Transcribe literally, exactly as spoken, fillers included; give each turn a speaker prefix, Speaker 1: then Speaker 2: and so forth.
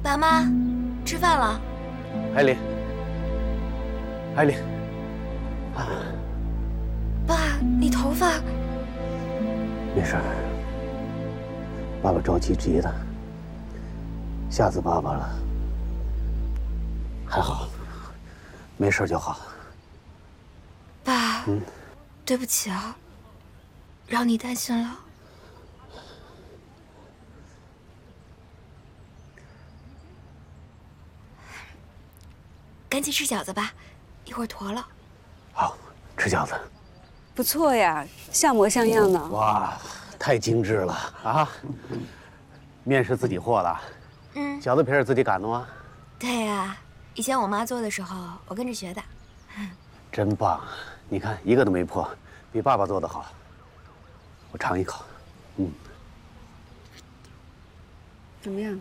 Speaker 1: 爸妈，吃饭了。
Speaker 2: 海林，海林，啊，
Speaker 1: 爸，你头发……
Speaker 2: 没事，爸爸着急急的，吓死爸爸了。还好，没事就好。
Speaker 1: 爸，
Speaker 2: 嗯，
Speaker 1: 对不起啊，让你担心了。 赶紧吃饺子吧，一会儿坨了。
Speaker 2: 好，吃饺子。
Speaker 3: 不错呀，像模像样的。
Speaker 2: 哇，太精致了啊！面是自己和的，
Speaker 1: 嗯，
Speaker 2: 饺子皮是自己擀的吗？
Speaker 1: 对呀，以前我妈做的时候，我跟着学的。
Speaker 2: 真棒！你看一个都没破，比爸爸做的好。我尝一口，嗯，
Speaker 3: 怎么样？